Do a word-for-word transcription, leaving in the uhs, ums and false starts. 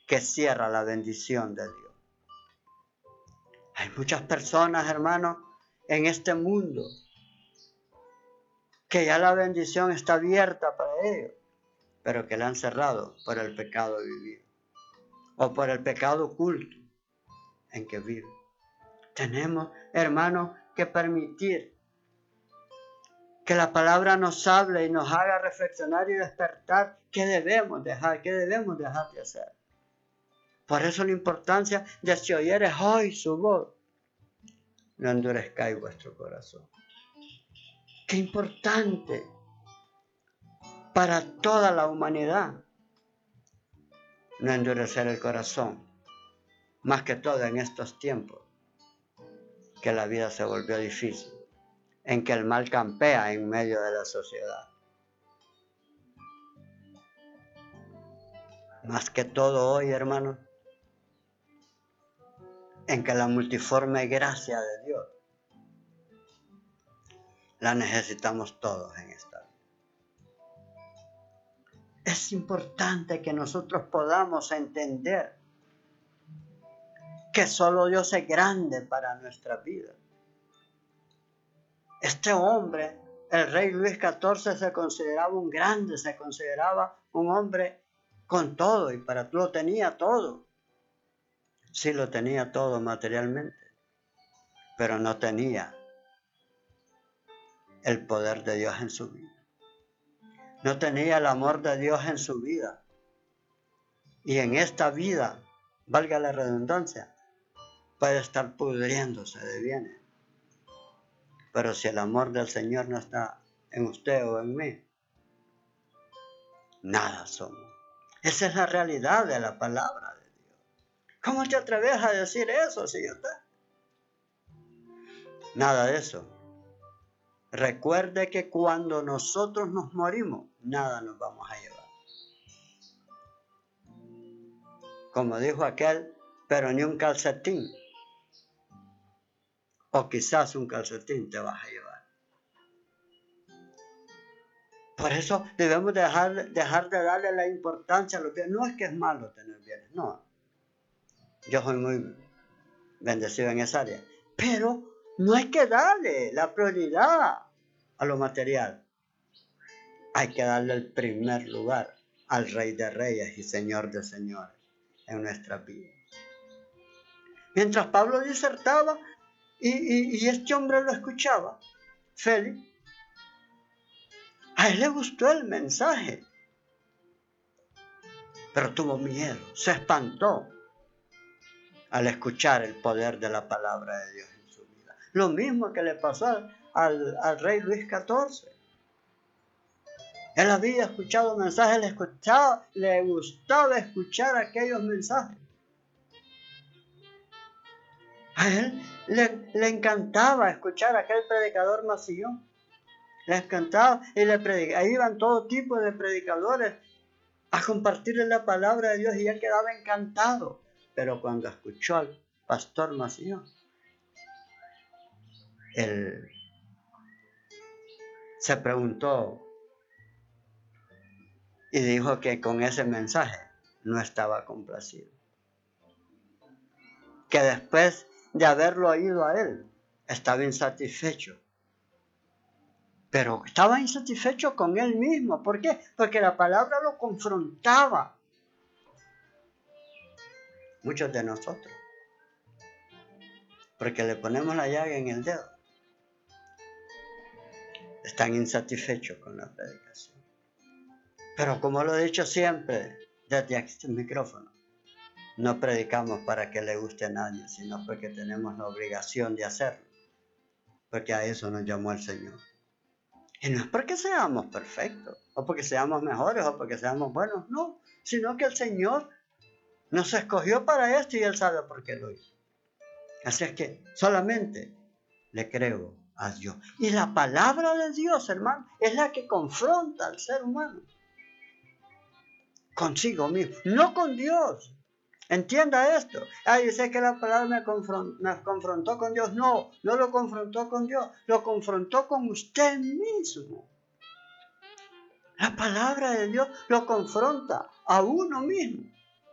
que cierra la bendición de Dios. Hay muchas personas, hermanos, en este mundo que ya la bendición está abierta para ellos, pero que la han cerrado por el pecado vivido o por el pecado oculto en que viven. Tenemos, hermanos, que permitir que la palabra nos hable y nos haga reflexionar y despertar qué debemos dejar, qué debemos dejar de hacer. Por eso la importancia de si oyeres hoy su voz, no endurezcáis vuestro corazón. Qué importante para toda la humanidad no endurecer el corazón, más que todo en estos tiempos que la vida se volvió difícil, en que el mal campea en medio de la sociedad. Más que todo hoy, hermanos, en que la multiforme gracia de Dios la necesitamos todos en esta vida. Es importante que nosotros podamos entender que solo Dios es grande para nuestra vida. Este hombre, el rey Luis catorce, se consideraba un grande, se consideraba un hombre con todo y para lo tenía todo. Sí lo tenía todo materialmente, pero no tenía el poder de Dios en su vida. No tenía el amor de Dios en su vida. Y en esta vida, valga la redundancia, puede estar pudriéndose de bienes. Pero si el amor del Señor no está en usted o en mí, nada somos. Esa es la realidad de la palabra de Dios. ¿Cómo te atreves a decir eso, señor? Nada de eso. Recuerde que cuando nosotros nos morimos, nada nos vamos a llevar. Como dijo aquel, pero ni un calcetín. O quizás un calcetín te vas a llevar. Por eso debemos dejar, dejar de darle la importancia a los bienes. No es que es malo tener bienes, no. Yo soy muy bendecido en esa área. Pero no hay que darle la prioridad a lo material. Hay que darle el primer lugar al Rey de Reyes y Señor de Señores en nuestra vida. Mientras Pablo disertaba y, y, y este hombre lo escuchaba, Félix, a él le gustó el mensaje, pero tuvo miedo, se espantó al escuchar el poder de la palabra de Dios en su vida. Lo mismo que le pasó al, al, al rey Luis catorce. Él había escuchado mensajes, le, escuchaba, le gustaba escuchar aquellos mensajes. A él le, le encantaba escuchar a aquel predicador Macillón. Le encantaba y le predicaba. Ahí iban todo tipo de predicadores a compartirle la palabra de Dios y él quedaba encantado. Pero cuando escuchó al pastor Macillón, él se preguntó y dijo que con ese mensaje no estaba complacido. Que después de haberlo oído a él, estaba insatisfecho. Pero estaba insatisfecho con él mismo. ¿Por qué? Porque la palabra lo confrontaba. Muchos de nosotros, porque le ponemos la llaga en el dedo, están insatisfechos con la predicación. Pero como lo he dicho siempre desde este micrófono, no predicamos para que le guste a nadie, sino porque tenemos la obligación de hacerlo, porque a eso nos llamó el Señor. Y no es porque seamos perfectos, o porque seamos mejores, o porque seamos buenos, no, sino que el Señor nos escogió para esto y Él sabe por qué lo hizo. Así es que solamente le creo a Dios. Y la palabra de Dios, hermano, es la que confronta al ser humano consigo mismo, no con Dios. Entienda esto. Ah, dice que la palabra me confrontó, me confrontó con Dios. No, no lo confrontó con Dios, lo confrontó con usted mismo. La palabra de Dios lo confronta a uno mismo.